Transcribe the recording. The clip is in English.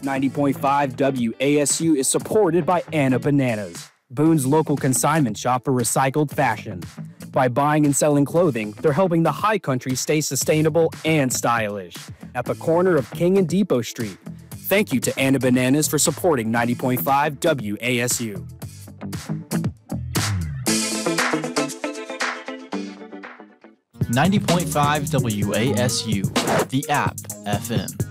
90.5 WASU is supported by Anna Bananas, Boone's local consignment shop for recycled fashion. By buying and selling clothing, they're helping the high country stay sustainable and stylish. At the corner of King and Depot Street. Thank you to Anna Bananas for supporting 90.5 WASU. .5 WASU, the app FM.